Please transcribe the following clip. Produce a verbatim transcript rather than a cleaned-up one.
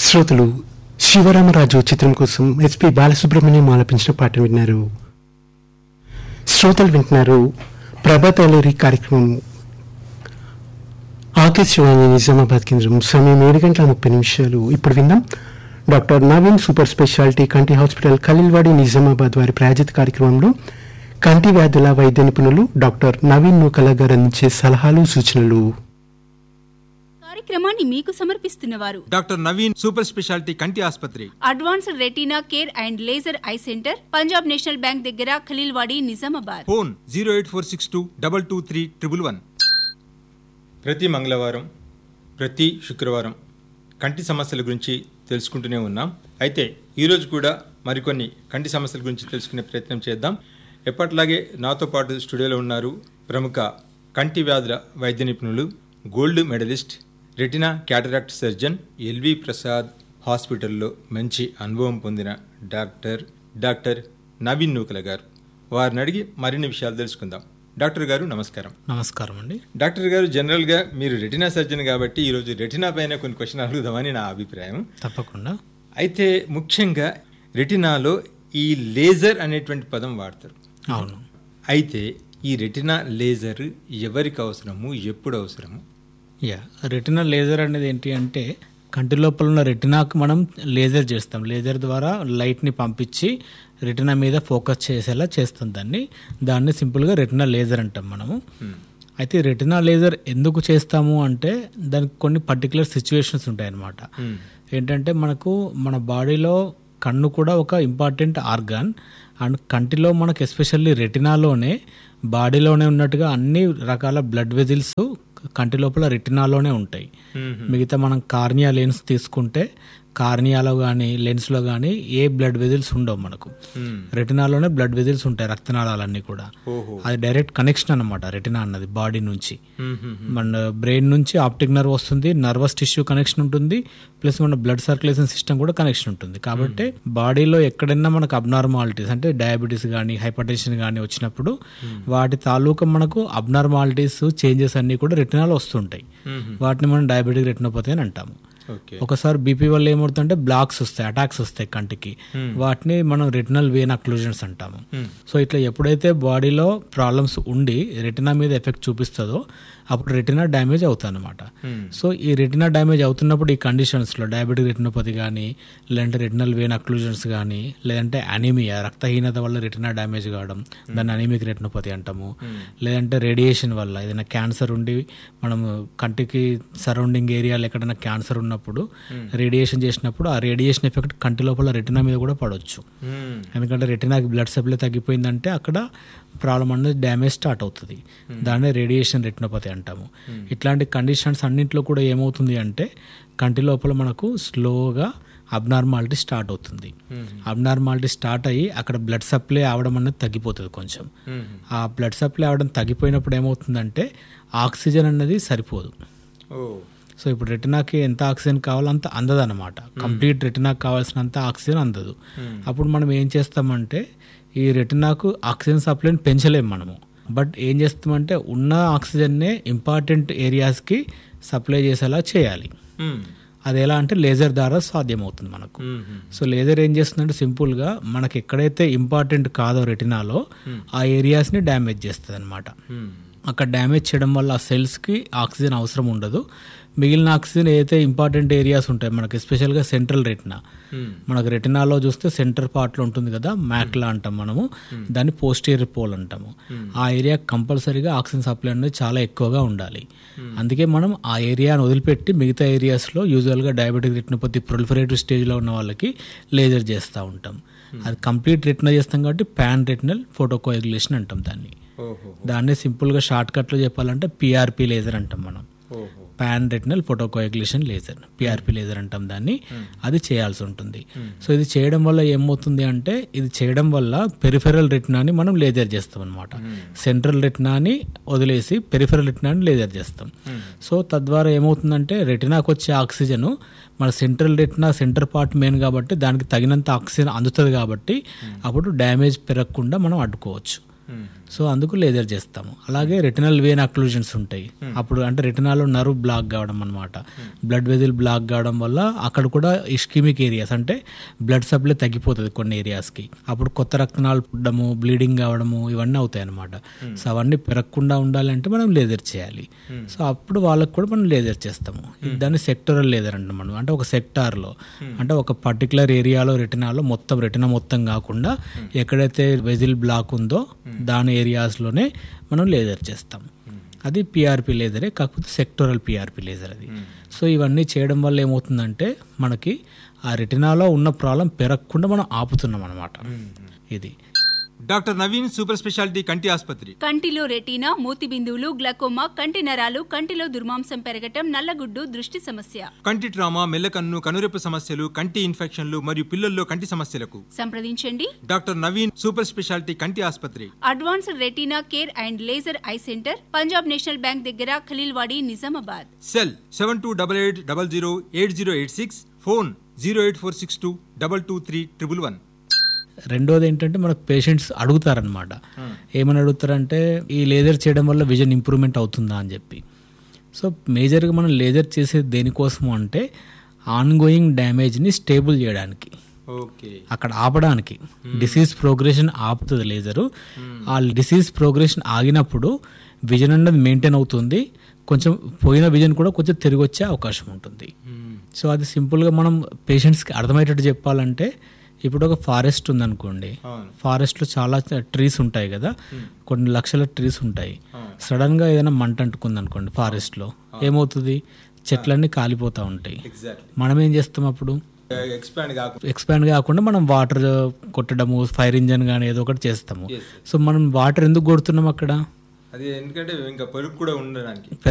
శ్రోతలు శివరామరాజు చిత్రం కోసం ఎస్పి బాలసుబ్రహ్మణ్యం ఆలపించిన పాట విన్నారు. శ్రోతలు వింటున్నారు ప్రభాత్ అలరి కార్యక్రమం ఆకాశవాణి నిజామాబాద్ కేంద్రం. సమయం ఏడు గంటల ముప్పై నిమిషాలు. ఇప్పుడు విందాం డాక్టర్ నవీన్ సూపర్ స్పెషాలిటీ కంటి హాస్పిటల్ ఖలీల్వాడి నిజామాబాద్ వారి ప్రాయోజిత కార్యక్రమంలో కంటి వ్యాధుల వైద్య నిపుణులు డాక్టర్ నవీన్ నూకల గారు అందించే సలహాలు సూచనలు. కార్యక్రమాన్ని మీకు సమర్పిస్తున్నవారు డాక్టర్ నవీన్ సూపర్ స్పెషాలిటీ కంటి ఆసుపత్రి, advanced retina care and laser eye centre, Punjab national bank దగ్గర Khaleelwadi Nizamabad. Phone zero eight four six two double two three triple one. ప్రతి మంగళవారం ప్రతి శుక్రవారం కంటి సమస్యల గురించి తెలుసుకుంటూనే ఉన్నాం. అయితే ఈరోజు కూడా మరికొన్ని కంటి సమస్యల గురించి తెలుసుకునే ప్రయత్నం చేద్దాం. ఎప్పట్లాగే నాతో పాటు స్టూడియోలో ఉన్నారు ప్రముఖ కంటి వ్యాధుల వైద్య నిపుణులు, gold medallist, retina cataract surgeon, LV Prasad హాస్పిటల్లో మంచి అనుభవం పొందిన డాక్టర్ డాక్టర్ నవీన్ నూకల గారు. వారిని అడిగి మరిన్ని విషయాలు తెలుసుకుందాం. డాక్టర్ గారు నమస్కారం. నమస్కారం అండి. డాక్టర్ గారు, జనరల్గా మీరు రెటినా సర్జన్ కాబట్టి ఈరోజు రెటినా పైన కొన్ని క్వశ్చన్ అడుగుదామని నా అభిప్రాయం. తప్పకుండా. అయితే ముఖ్యంగా రెటినాలో ఈ లేజర్ అనేటువంటి పదం వాడతారు. అవును. అయితే ఈ రెటినా లేజర్ ఎవరికి అవసరము, ఎప్పుడు అవసరము? యా రెటినా లేజర్ అనేది ఏంటి అంటే కంటి లోపల ఉన్న రెటినాకు మనం లేజర్ చేస్తాం. లేజర్ ద్వారా లైట్ని పంపించి రెటినా మీద ఫోకస్ చేసేలా చేస్తాం. దాన్ని దాన్ని సింపుల్గా రెటినా లేజర్ అంటాం మనము. అయితే రెటినా లేజర్ ఎందుకు చేస్తాము అంటే దానికి కొన్ని పర్టికులర్ సిచ్యువేషన్స్ ఉంటాయన్నమాట. ఏంటంటే మనకు మన బాడీలో కన్ను కూడా ఒక ఇంపార్టెంట్ ఆర్గాన్. అండ్ కంటిలో మనకు ఎస్పెషల్లీ రెటినాలోనే బాడీలోనే ఉన్నట్టుగా అన్ని రకాల బ్లడ్ వెజిల్స్ కంటి లోపల రెటినాలోనే ఉంటాయి. మిగతా మనం కార్నియా లెన్స్ తీసుకుంటే కార్నియాలో కానీ లెన్స్లో కానీ ఏ బ్లడ్ వెజిల్స్ ఉండవు మనకు. రెటినాలోనే బ్లడ్ వెజిల్స్ ఉంటాయి, రక్తనాళాలన్నీ కూడా. అది డైరెక్ట్ కనెక్షన్ అన్నమాట రెటినా అన్నది బాడీ నుంచి. మన బ్రెయిన్ నుంచి ఆప్టిక్ నర్వ్ వస్తుంది, నర్వస్ టిష్యూ కనెక్షన్ ఉంటుంది, ప్లస్ మన బ్లడ్ సర్క్యులేషన్ సిస్టమ్ కూడా కనెక్షన్ ఉంటుంది. కాబట్టి బాడీలో ఎక్కడైనా మనకు అబ్నార్మాలిటీస్ అంటే డయాబెటీస్ కానీ హైపర్టెన్షన్ కానీ వచ్చినప్పుడు వాటి తాలూకా మనకు అబ్నార్మాలిటీస్ చేంజెస్ అన్ని కూడా రెటినాలో వస్తుంటాయి. వాటిని మనం డయాబెటిక్ రెటినోపతి అని అంటాము. ఒకసారి బీపీ వల్ల ఏమవుతుందంటే బ్లాక్స్ వస్తాయి, అటాక్స్ వస్తాయి కంటికి. వాటిని మనం రెటినల్ వెయిన్ అక్లూజన్స్ అంటాము. సో ఇట్లా ఎప్పుడైతే బాడీలో ప్రాబ్లమ్స్ ఉండి రెటినా మీద ఎఫెక్ట్ చూపిస్తుందో అప్పుడు రెటినా డ్యామేజ్ అవుతుంది అనమాట. సో ఈ రెటినా డ్యామేజ్ అవుతున్నప్పుడు ఈ కండిషన్స్లో డయాబెటిక్ రెటినోపతి కానీ, లేదంటే రెటినల్ వెయిన్ అక్లూజన్స్ కానీ, లేదంటే అనీమియా రక్తహీనత వల్ల రెటినా డ్యామేజ్ కావడం, దాన్ని అనీమిక్ రెటినోపతి అంటాము. లేదంటే రేడియేషన్ వల్ల ఏదైనా క్యాన్సర్ ఉండి మనం కంటికి సరౌండింగ్ ఏరియాలో ఎక్కడైనా క్యాన్సర్ ఉన్నప్పుడు రేడియేషన్ చేసినప్పుడు ఆ రేడియేషన్ ఎఫెక్ట్ కంటి లోపల రెటినా మీద కూడా పడవచ్చు. ఎందుకంటే రెటినాకి బ్లడ్ సప్లై తగ్గిపోయిందంటే అక్కడ ప్రాబ్లం అనేది డ్యామేజ్ స్టార్ట్ అవుతుంది. దాన్నే రేడియేషన్ రెటినోపతి అంటాము. ఇట్లాంటి కండిషన్స్ అన్నింటిలో కూడా ఏమవుతుంది అంటే కంటి లోపల మనకు స్లోగా అబ్నార్మాలిటీ స్టార్ట్ అవుతుంది. అబ్నార్మాలిటీ స్టార్ట్ అయ్యి అక్కడ బ్లడ్ సప్లై అవడం అనేది తగ్గిపోతుంది కొంచెం. ఆ బ్లడ్ సప్లై అవడం తగ్గిపోయినప్పుడు ఏమవుతుందంటే ఆక్సిజన్ అన్నది సరిపోదు. సో ఇప్పుడు రెటినాకి ఎంత ఆక్సిజన్ కావాలో అంత అందదు అనమాట. కంప్లీట్ రెటినాకి కావాల్సినంత ఆక్సిజన్ అందదు. అప్పుడు మనం ఏం చేస్తామంటే ఈ రెటినాకు ఆక్సిజన్ సప్లైని పెంచలేము మనము. బట్ ఏం చేస్తామంటే ఉన్న ఆక్సిజన్నే ఇంపార్టెంట్ ఏరియాస్కి సప్లై చేసేలా చేయాలి. అది ఎలా అంటే లేజర్ ద్వారా సాధ్యమవుతుంది మనకు. సో లేజర్ ఏం చేస్తుందంటే సింపుల్గా మనకి ఎక్కడైతే ఇంపార్టెంట్ కాదో రెటినాలో ఆ ఏరియాస్ని డ్యామేజ్ చేస్తుంది అనమాట. అక్కడ డ్యామేజ్ చేయడం వల్ల ఆ సెల్స్కి ఆక్సిజన్ అవసరం ఉండదు. మిగిలిన ఆక్సిజన్ ఏదైతే ఇంపార్టెంట్ ఏరియాస్ ఉంటాయి మనకి, ఎస్పెషల్గా సెంట్రల్ రెటినా. మనకు రెటినాలో చూస్తే సెంటర్ పార్ట్లో ఉంటుంది కదా, మ్యాక్లా అంటాం మనము, దాన్ని పోస్టీరియర్ పోల్ అంటాము. ఆ ఏరియా కంపల్సరీగా ఆక్సిజన్ సప్లై అనేది చాలా ఎక్కువగా ఉండాలి. అందుకే మనం ఆ ఏరియాను వదిలిపెట్టి మిగతా ఏరియాస్లో యూజువల్గా డయాబెటిక్ రెటినోపతి ప్రొలిఫరేటివ్ స్టేజ్లో ఉన్న వాళ్ళకి లేజర్ చేస్తూ ఉంటాం. అది కంప్లీట్ రెటినా చేస్తాం కాబట్టి పాన్ రెటినల్ ఫోటోకోయాగులేషన్ అంటాం దాన్ని. దాన్నే సింపుల్గా షార్ట్ కట్లో చెప్పాలంటే పిఆర్పి లేజర్ అంటాం మనం. Pan retinal ఫోటోకోయాగులేషన్ laser, PRP laser అంటాం దాన్ని. అది చేయాల్సి ఉంటుంది. సో ఇది చేయడం వల్ల ఏమవుతుంది అంటే ఇది చేయడం వల్ల పెరిఫెరల్ రెటినాని మనం లేజర్ చేస్తాం అనమాట. సెంట్రల్ రెటినాని వదిలేసి పెరిఫెరల్ రెటినాని లేజర్ చేస్తాం. సో తద్వారా ఏమవుతుందంటే రెటినాకు వచ్చే ఆక్సిజన్ మన central retina centre part main కాబట్టి దానికి తగినంత ఆక్సిజన్ అందుతుంది. కాబట్టి అప్పుడు డ్యామేజ్ పెరగకుండా మనం అడ్డుకోవచ్చు. సో అందుకు లేజర్ చేస్తాము. అలాగే రెటినల్ వేన్ అక్లూజన్స్ ఉంటాయి, అప్పుడు అంటే రెటినాలో నర్వ్ బ్లాక్ కావడం అనమాట, బ్లడ్ వెజిల్ బ్లాక్ కావడం వల్ల అక్కడ కూడా ఇస్కిమిక్ ఏరియాస్ అంటే బ్లడ్ సప్లై తగ్గిపోతుంది కొన్ని ఏరియాస్కి, అప్పుడు కొత్త రక్తనాళాలు పుట్టడము, బ్లీడింగ్ కావడము ఇవన్నీ అవుతాయి అనమాట. సో అవన్నీ పెరగకుండా ఉండాలంటే మనం లేజర్ చేయాలి. సో అప్పుడు వాళ్ళకి కూడా మనం లేజర్ చేస్తాము. దాన్ని సెక్టరల్ లేజర్ అంటాం మనం. అంటే ఒక సెక్టార్లో అంటే ఒక పర్టికులర్ ఏరియాలో రెటినాలో మొత్తం రెటినా మొత్తం కాకుండా ఎక్కడైతే వెజిల్ బ్లాక్ ఉందో దాని ఏరియాస్లోనే మనం లేజర్ చేస్తాం. అది పిఆర్పి లేజరే, కాకపోతే సెక్టోరల్ పిఆర్పి లేజర్ అది. సో ఇవన్నీ చేయడం వల్ల ఏమవుతుందంటే మనకి ఆ రెటినాలో ఉన్న ప్రాబ్లం పెరగకుండా మనం ఆపుతున్నాం అనమాట. ఇది డాక్టర్ నవీన్ సూపర్ స్పెషాలిటీ కంటి ఆసుపత్రి. కంటిలో రెటీనా, మూతి బిందువులు, గ్లకోమా, కంటి నరాలు, కంటిలో దుర్మాంసం పెరగటం, నల్లగుడ్డు, దృష్టి సమస్య, కంటి ట్రామా, మెల్లకన్ను, కనురెప్ప సమస్యలు, కంటి ఇన్ఫెక్షన్లు మరియు పిల్లల్లో కంటి సమస్యలకు సంప్రదించండి డాక్టర్ నవీన్ సూపర్ స్పెషాలిటీ కంటి ఆసుపత్రి. Advanced retina care and laser eye centre, Punjab national bank దగ్గర, Khaleelwadi, Nizamabad. Cell seven two double eight double zero eight zero eight six, phone zero eight four six two double two three triple one. రెండోది ఏంటంటే మనకు patients అడుగుతారనమాట, ఏమని అడుగుతారంటే ఈ laser చేయడం వల్ల vision improvement అవుతుందా అని చెప్పి. సో మేజర్గా మనం లేజర్ చేసేది దేనికోసము అంటే ఆన్ గోయింగ్ డ్యామేజ్ని స్టేబుల్ చేయడానికి, అక్కడ ఆపడానికి. డిసీజ్ ప్రోగ్రెషన్ ఆపుతుంది లేజరు. ఆ డిసీజ్ ప్రోగ్రెషన్ ఆగినప్పుడు విజన్ అనేది మెయింటైన్ అవుతుంది, కొంచెం పోయిన విజన్ కూడా కొంచెం తిరిగి వచ్చే అవకాశం ఉంటుంది. సో అది సింపుల్గా మనం పేషెంట్స్కి అర్థమయ్యేటట్టు చెప్పాలంటే, ఇప్పుడు ఒక ఫారెస్ట్ ఉందనుకోండి, ఫారెస్ట్లో చాలా ట్రీస్ ఉంటాయి కదా, కొన్ని లక్షల ట్రీస్ ఉంటాయి. సడన్గా ఏదైనా మంట అంటుకుంది అనుకోండి ఫారెస్ట్లో, ఏమవుతుంది, చెట్లన్నీ కాలిపోతూ ఉంటాయి. మనం ఏం చేస్తాం అప్పుడు, ఎక్స్పాండ్ కాకుండా మనం వాటర్ కొట్టడము, ఫైర్ ఇంజన్ కానీ ఏదో ఒకటి చేస్తాము. సో మనం వాటర్ ఎందుకు కొడుతున్నాం అక్కడ, అది ఎందుకంటే ఇంకా పెరుగు కూడా ఉండడానికి.